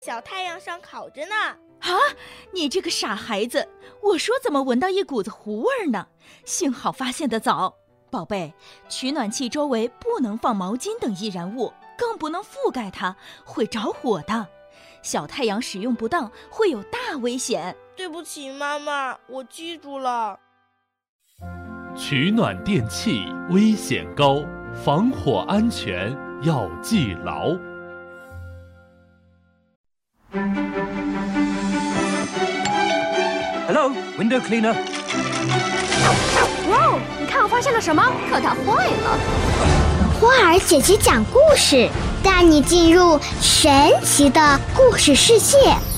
小太阳上烤着呢。 啊，你这个傻孩子，我说怎么闻到一股子糊味呢？幸好发现得早。宝贝，取暖器周围不能放毛巾等易燃物，更不能覆盖它，会着火的。小太阳使用不当会有大危险。 对不起妈妈，我记住了。 取暖电器危险高，防火安全要记牢。 Hello, window cleaner. 哇，你看我发现了什么？可它坏了。 花儿姐姐讲故事，带你进入神奇的故事世界。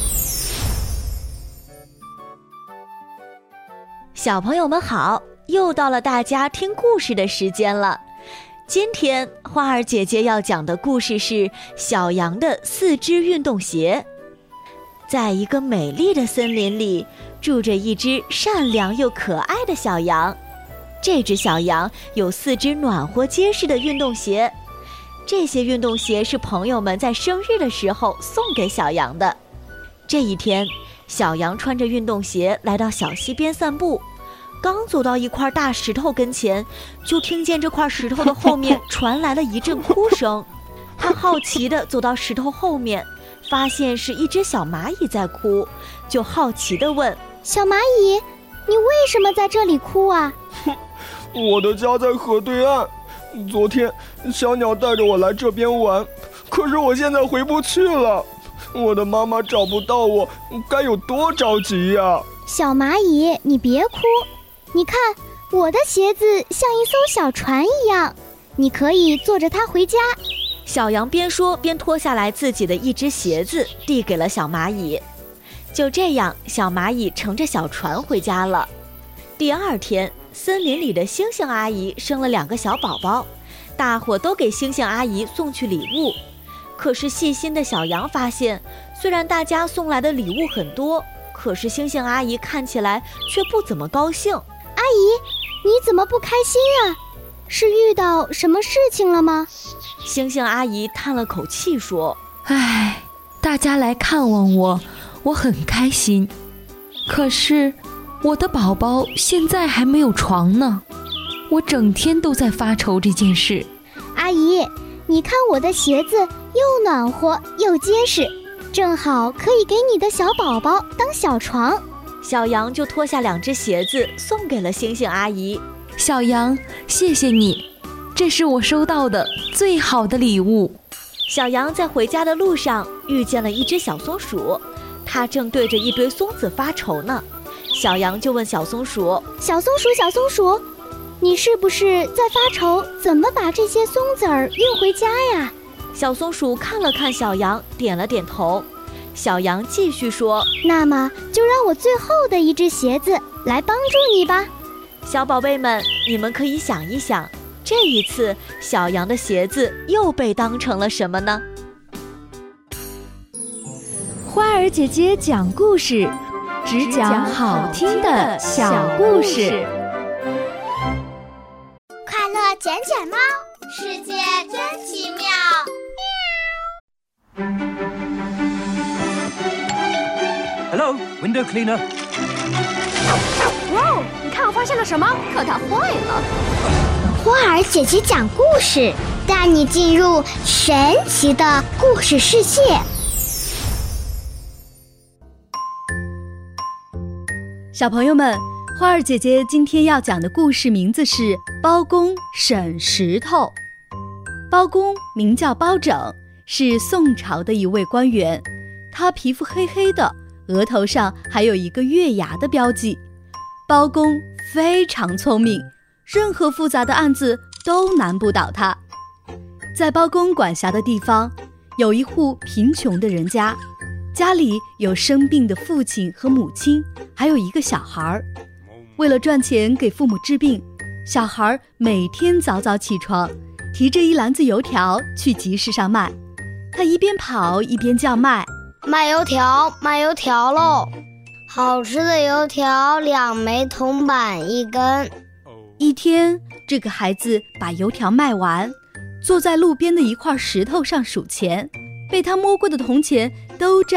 小朋友们好，又到了大家听故事的时间了。今天花儿姐姐要讲的故事是小羊的4只运动鞋。在一个美丽的森林里，住着一只善良又可爱的小羊。这只小羊有4只暖和结实的运动鞋，这些运动鞋是朋友们在生日的时候送给小羊的。这一天，小羊穿着运动鞋来到小溪边散步，刚走到一块大石头跟前，就听见这块石头的后面传来了一阵哭声。他好奇地走到石头后面，发现是一只小蚂蚁在哭，就好奇地问： 小蚂蚁，你为什么在这里哭啊？ 我的家在河对岸，昨天小鸟带着我来这边玩，可是我现在回不去了，我的妈妈找不到我，该有多着急呀！ 小蚂蚁，你别哭，你看我的鞋子像一艘小船一样，你可以坐着它回家。 小羊边说边脱下来自己的一只鞋子，递给了小蚂蚁。就这样，小蚂蚁乘着小船回家了。第二天，森林里的星星阿姨生了2个小宝宝，大伙都给星星阿姨送去礼物。可是细心的小羊发现，虽然大家送来的礼物很多，可是星星阿姨看起来却不怎么高兴。 阿姨，你怎么不开心啊？是遇到什么事情了吗？ 星星阿姨叹了口气说： 唉，大家来看望我，我很开心。可是我的宝宝现在还没有床呢，我整天都在发愁这件事。 阿姨，你看我的鞋子又暖和又结实，正好可以给你的小宝宝当小床。 小羊就脱下2只鞋子送给了星星阿姨。 小羊，谢谢你，这是我收到的最好的礼物。 小羊在回家的路上遇见了一只小松鼠，它正对着一堆松子发愁呢。小羊就问小松鼠： 小松鼠，小松鼠，你是不是在发愁怎么把这些松子儿运回家呀？ 小松鼠看了看小羊，点了点头。小羊继续说： 那么就让我最后的一只鞋子来帮助你吧。 小宝贝们，你们可以想一想，这一次小羊的鞋子又被当成了什么呢？ 花儿姐姐讲故事，只讲好听的小故事。 快乐捡捡猫，世界真奇妙。 Hello, window cleaner. 哇，你看我发现了什么？可它坏了。 花儿姐姐讲故事，带你进入神奇的故事世界。 小朋友们，花儿姐姐今天要讲的故事名字是《包公审石头》。包公名叫包拯，是宋朝的一位官员，他皮肤黑黑的，额头上还有一个月牙的标记。包公非常聪明，任何复杂的案子都难不倒他。在包公管辖的地方，有一户贫穷的人家，家里有生病的父亲和母亲，还有一个小孩。为了赚钱给父母治病，小孩每天早早起床，提着一篮子油条去集市上卖。他一边跑一边叫卖： 卖油条，卖油条喽！好吃的油条，2枚铜板1根。 一天，这个孩子把油条卖完，坐在路边的一块石头上数钱，被他摸过的铜钱都